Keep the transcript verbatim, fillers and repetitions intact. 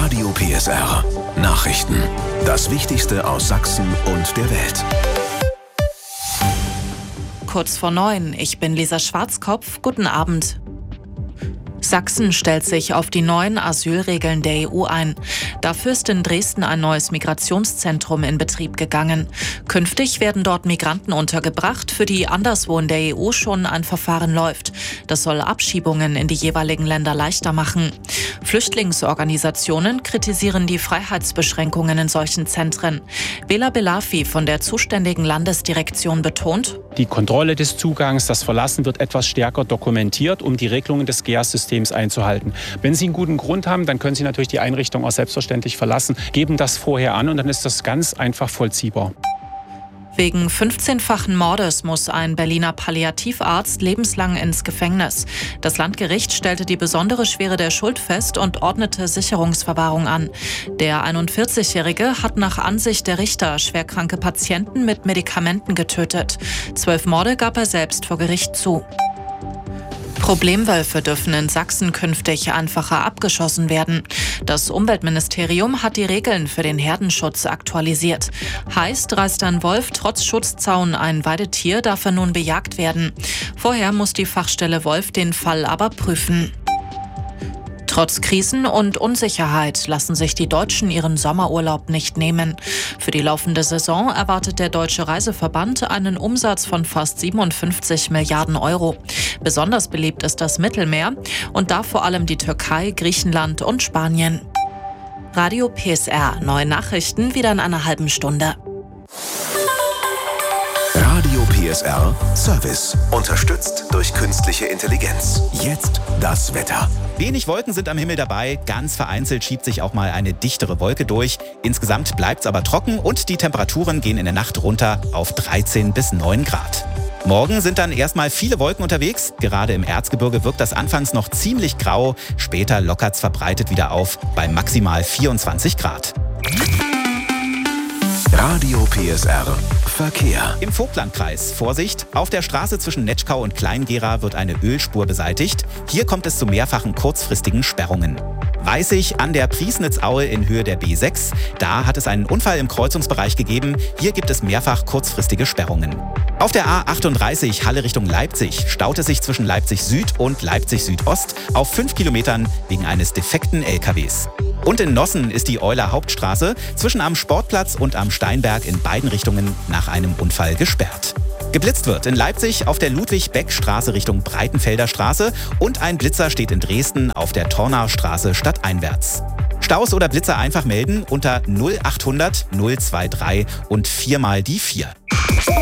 Radio P S R. Nachrichten. Das Wichtigste aus Sachsen und der Welt. Kurz vor neun. Ich bin Lisa Schwarzkopf. Guten Abend. Sachsen stellt sich auf die neuen Asylregeln der E U ein. Dafür ist in Dresden ein neues Migrationszentrum in Betrieb gegangen. Künftig werden dort Migranten untergebracht, für die anderswo in der E U schon ein Verfahren läuft. Das soll Abschiebungen in die jeweiligen Länder leichter machen. Flüchtlingsorganisationen kritisieren die Freiheitsbeschränkungen in solchen Zentren. Bela Belafi von der zuständigen Landesdirektion betont: Die Kontrolle des Zugangs, das Verlassen wird etwas stärker dokumentiert, um die Regelungen des G E A S-Systems einzuhalten. Wenn Sie einen guten Grund haben, dann können Sie natürlich die Einrichtung auch selbstverständlich verlassen, geben das vorher an und dann ist das ganz einfach vollziehbar. Wegen fünfzehnfachen Mordes muss ein Berliner Palliativarzt lebenslang ins Gefängnis. Das Landgericht stellte die besondere Schwere der Schuld fest und ordnete Sicherungsverwahrung an. Der einundvierzigjährige hat nach Ansicht der Richter schwerkranke Patienten mit Medikamenten getötet. Zwölf Morde gab er selbst vor Gericht zu. Problemwölfe dürfen in Sachsen künftig einfacher abgeschossen werden. Das Umweltministerium hat die Regeln für den Herdenschutz aktualisiert. Heißt, reißt ein Wolf trotz Schutzzaun ein Weidetier, darf er nun bejagt werden. Vorher muss die Fachstelle Wolf den Fall aber prüfen. Trotz Krisen und Unsicherheit lassen sich die Deutschen ihren Sommerurlaub nicht nehmen. Für die laufende Saison erwartet der Deutsche Reiseverband einen Umsatz von fast siebenundfünfzig Milliarden Euro. Besonders beliebt ist das Mittelmeer und da vor allem die Türkei, Griechenland und Spanien. Radio P S R, neue Nachrichten wieder in einer halben Stunde. Radio P S R Service. Unterstützt durch künstliche Intelligenz. Jetzt das Wetter. Wenig Wolken sind am Himmel dabei, ganz vereinzelt schiebt sich auch mal eine dichtere Wolke durch. Insgesamt bleibt es aber trocken und die Temperaturen gehen in der Nacht runter auf dreizehn bis neun Grad. Morgen sind dann erstmal viele Wolken unterwegs. Gerade im Erzgebirge wirkt das anfangs noch ziemlich grau. Später lockert es verbreitet wieder auf bei maximal vierundzwanzig Grad. Radio P S R Verkehr. Im Vogtlandkreis, Vorsicht, auf der Straße zwischen Netschkau und Kleingera wird eine Ölspur beseitigt. Hier kommt es zu mehrfachen kurzfristigen Sperrungen. Weißig an der Priesnitzaue in Höhe der B sechs. Da hat es einen Unfall im Kreuzungsbereich gegeben. Hier gibt es mehrfach kurzfristige Sperrungen. Auf der A achtunddreißig Halle Richtung Leipzig staut es sich zwischen Leipzig Süd und Leipzig Südost auf fünf Kilometern wegen eines defekten L K Ws. Und in Nossen ist die Euler Hauptstraße zwischen am Sportplatz und am Steinberg in beiden Richtungen nach einem Unfall gesperrt. Geblitzt wird in Leipzig auf der Ludwig-Beck-Straße Richtung Breitenfelder Straße und ein Blitzer steht in Dresden auf der Tornaustraße stadteinwärts. Staus oder Blitzer einfach melden unter null achthundert null drei drei und viermal die vier.